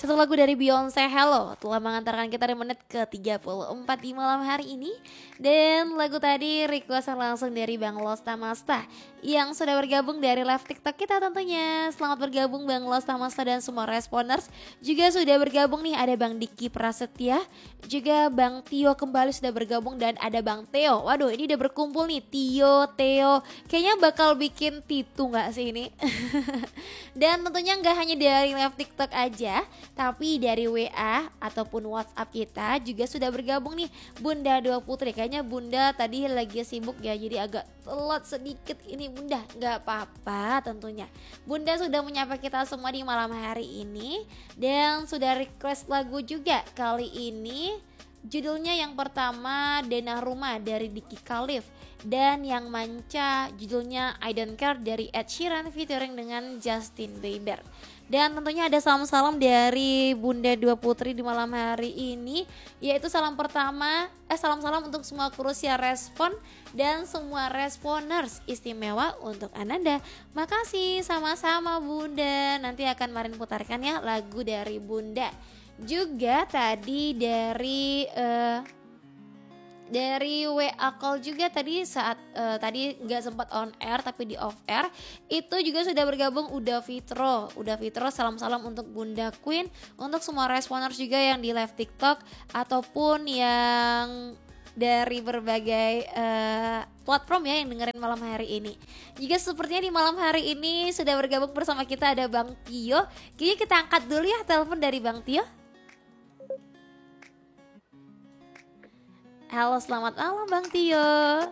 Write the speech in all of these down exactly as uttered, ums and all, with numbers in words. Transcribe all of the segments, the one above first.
Satu lagu dari Beyonce, Hello, telah mengantarkan kita di menit ke tiga puluh empat di malam hari ini. Dan lagu tadi requestan langsung dari Bang Losta Masta yang sudah bergabung dari live TikTok kita tentunya. Selamat bergabung Bang Losta Masta dan semua responders. Juga sudah bergabung nih ada Bang Diki Prasetya, juga Bang Tio kembali sudah bergabung dan ada Bang Theo. Waduh, ini udah berkumpul nih Tio, Theo. Kayaknya bakal bikin Titu gak sih ini? Dan tentunya gak hanya dari live TikTok aja, tapi dari W A ataupun WhatsApp kita juga sudah bergabung nih Bunda Dua Putri. Kayaknya Bunda tadi lagi sibuk ya, jadi agak telat sedikit ini Bunda. Gak apa-apa tentunya. Bunda sudah menyapa kita semua di malam hari ini dan sudah request lagu juga kali ini. Judulnya yang pertama Denah Rumah dari Diki Khalif, dan yang manca judulnya I Don't Care dari Ed Sheeran featuring dengan Justin Bieber. Dan tentunya ada salam-salam dari Bunda Dua Putri di malam hari ini, yaitu salam pertama eh salam-salam untuk semua Krusia Respon dan semua Responers istimewa untuk Ananda. Makasih sama-sama Bunda. Nanti akan Marin putarkan ya lagu dari Bunda. Juga tadi dari uh, dari W A call juga tadi saat uh, tadi nggak sempat on air tapi di off air itu juga sudah bergabung Uda Fitro. Uda Fitro salam-salam untuk Bunda Queen, untuk semua responders juga yang di live TikTok ataupun yang dari berbagai uh, platform ya yang dengerin malam hari ini. Juga sepertinya di malam hari ini sudah bergabung bersama kita ada Bang Tio. Kayaknya kita angkat dulu ya telepon dari Bang Tio. Halo, selamat malam Bang Tio.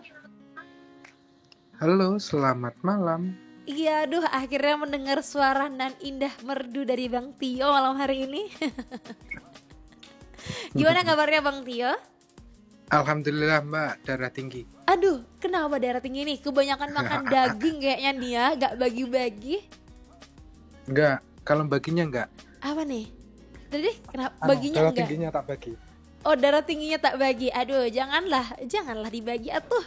Halo, selamat malam. Iya, aduh akhirnya mendengar suara nan indah merdu dari Bang Tio malam hari ini. Gimana kabarnya Bang Tio? Alhamdulillah Mbak, darah tinggi. Aduh, kenapa darah tinggi nih? Kebanyakan makan daging kayaknya dia, gak bagi-bagi. Enggak, kalau baginya enggak. Apa nih? Jadi kenapa Anu, baginya darah enggak? tingginya tak bagi. Oh, darah tingginya tak bagi. Aduh, janganlah, janganlah dibagi atuh.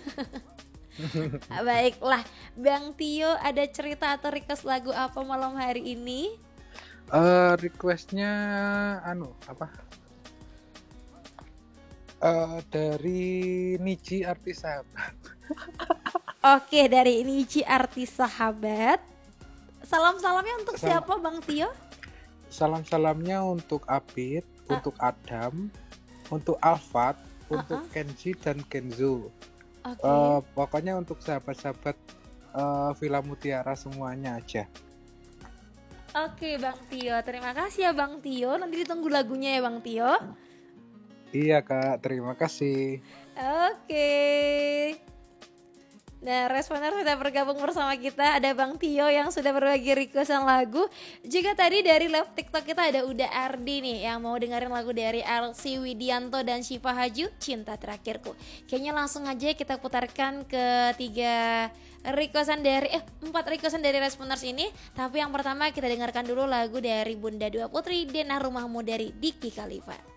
Baiklah, Bang Tio ada cerita atau request lagu apa malam hari ini? Uh, requestnya anu apa? Uh, dari Niji Artis Sahabat. Oke, dari Niji Artis Sahabat. Salam-salamnya untuk Salam. siapa Bang Tio? Salam-salamnya untuk Apit, uh. untuk Adam, untuk Alfat, uh-uh. untuk Kenji dan Kenzo. Okay. Uh, pokoknya untuk sahabat-sahabat uh, Villa Mutiara semuanya aja. Oke Bang Tio, terima kasih ya Bang Tio. Nanti ditunggu lagunya ya Bang Tio. Iya Kak, terima kasih. Oke. Nah, responder sudah bergabung bersama kita. Ada Bang Tio yang sudah berbagi requestan lagu. Juga tadi dari live TikTok kita ada Uda Ardi nih yang mau dengerin lagu dari Elsie Widianto dan Syifa Haju, Cinta Terakhirku. Kayaknya langsung aja kita putarkan ke tiga requestan dari eh empat requestan dari responders ini. Tapi yang pertama kita dengarkan dulu lagu dari Bunda Dua Putri, Denah Rumahmu dari Diki Khalifa.